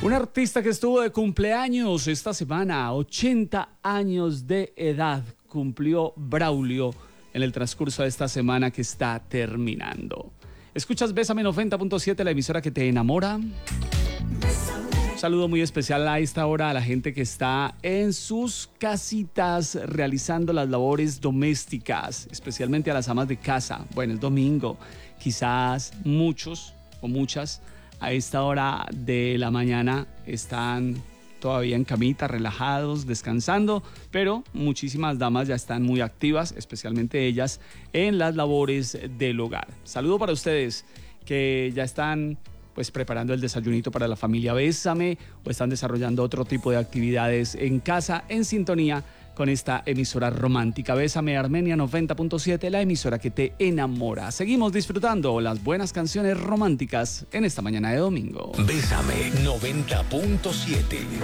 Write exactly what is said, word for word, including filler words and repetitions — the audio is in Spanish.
Un artista que estuvo de cumpleaños esta semana, ochenta años de edad, cumplió Braulio en el transcurso de esta semana que está terminando. ¿Escuchas Bésame noventa punto siete, la emisora que te enamora? Un saludo muy especial a esta hora a la gente que está en sus casitas realizando las labores domésticas, especialmente a las amas de casa. Bueno, es domingo, quizás muchos o muchas a esta hora de la mañana están todavía en camita, relajados, descansando, pero muchísimas damas ya están muy activas, especialmente ellas, en las labores del hogar. Saludo para ustedes que ya están pues preparando el desayunito para la familia Bésame o están desarrollando otro tipo de actividades en casa en sintonía con esta emisora romántica. Bésame Armenia noventa punto siete, la emisora que te enamora. Seguimos disfrutando las buenas canciones románticas en esta mañana de domingo. Bésame noventa punto siete.